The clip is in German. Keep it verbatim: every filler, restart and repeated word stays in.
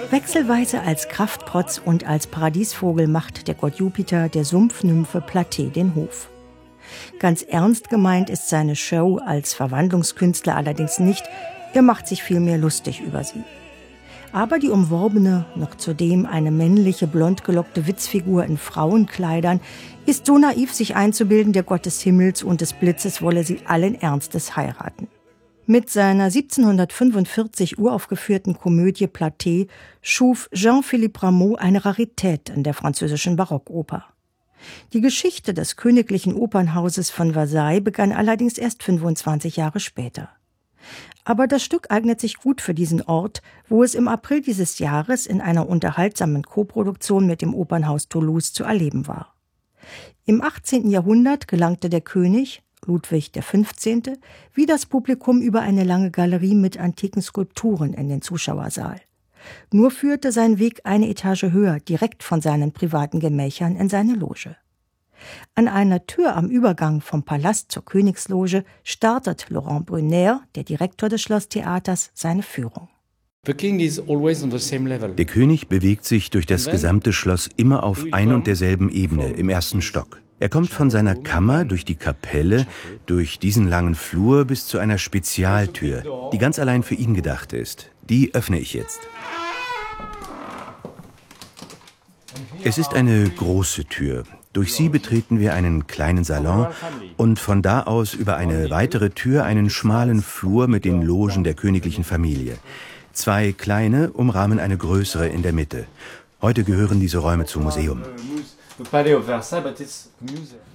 Wechselweise als Kraftprotz und als Paradiesvogel macht der Gott Jupiter der Sumpfnymphe Platée den Hof. Ganz ernst gemeint ist seine Show als Verwandlungskünstler allerdings nicht, er macht sich vielmehr lustig über sie. Aber die umworbene, noch zudem eine männliche, blondgelockte Witzfigur in Frauenkleidern ist so naiv, sich einzubilden, der Gott des Himmels und des Blitzes wolle sie allen Ernstes heiraten. Mit seiner siebzehnhundertfünfundvierzig uraufgeführten Komödie Platée schuf Jean-Philippe Rameau eine Rarität in der französischen Barockoper. Die Geschichte des Königlichen Opernhauses von Versailles begann allerdings erst fünfundzwanzig Jahre später. Aber das Stück eignet sich gut für diesen Ort, wo es im April dieses Jahres in einer unterhaltsamen Koproduktion mit dem Opernhaus Toulouse zu erleben war. Im achtzehnten Jahrhundert gelangte der König, Ludwig der Fünfzehnte, wie das Publikum über eine lange Galerie mit antiken Skulpturen in den Zuschauersaal. Nur führte sein Weg eine Etage höher, direkt von seinen privaten Gemächern in seine Loge. An einer Tür am Übergang vom Palast zur Königsloge startet Laurent Brunner, der Direktor des Schlosstheaters, seine Führung. Der König bewegt sich durch das gesamte Schloss immer auf ein und derselben Ebene, im ersten Stock. Er kommt von seiner Kammer durch die Kapelle, durch diesen langen Flur bis zu einer Spezialtür, die ganz allein für ihn gedacht ist. Die öffne ich jetzt. Es ist eine große Tür. Durch sie betreten wir einen kleinen Salon und von da aus über eine weitere Tür einen schmalen Flur mit den Logen der königlichen Familie. Zwei kleine umrahmen eine größere in der Mitte. Heute gehören diese Räume zum Museum.